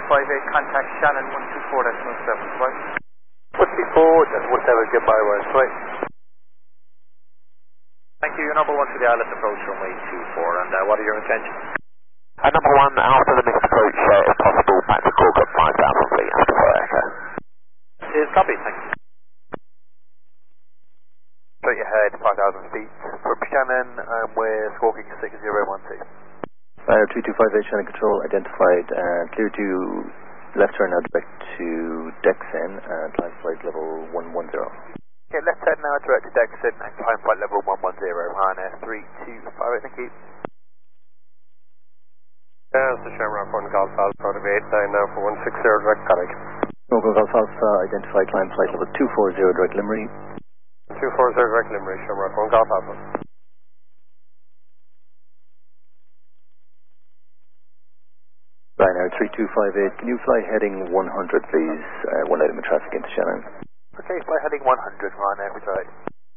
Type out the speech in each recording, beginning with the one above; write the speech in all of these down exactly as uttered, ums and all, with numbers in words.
five eight, contact Shannon one two four decimal seven, right? What's before that whatever get by was, right? Thank you, your number one to the island approach runway two four, and uh, what are your intentions? Uh, number one, after the mixed approach, uh, if possible, back to Cork five thousand feet after fire echo. Is copy, thank you. Straight ahead, five thousand feet. From Shannon, um, we're squawking six zero one two. Fire two two five eight, Shannon Control, identified, uh, clear to left turn now direct to Dexin, and climb flight level one one zero. Okay, left turn now direct to Dexin, and climb flight level one one zero, Ryanair three two five eight, thank you. Yeah, it's the Shamrock one Golf Alpha out of eight nine now for one six zero direct Calic. Local Golf Alpha, identified, climb flight level two four zero direct Limerick. two four zero direct Limerick, Shamrock one Golf Alpha. Ryanair three two five eight, can you fly heading one hundred please, uh, one item of traffic into Shannon. Okay, fly heading one hundred, Ryanair, we try.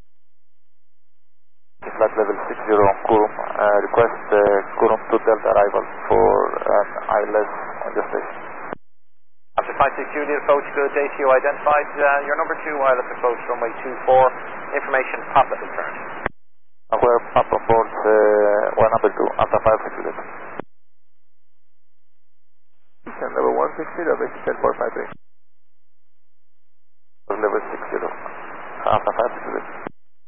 Flight level six zero on Kurum, uh, request uh, Kurum to Delta arrival for an I L S on the station. After five six Juliet approach, good day to you, identified, uh, your number two wireless approach runway two four, information Papa returned. Uh, we're up on board uh, one number two, after five six Juliet. Level one six zero, basic ten four five three. Level six zero, after five six Juliet.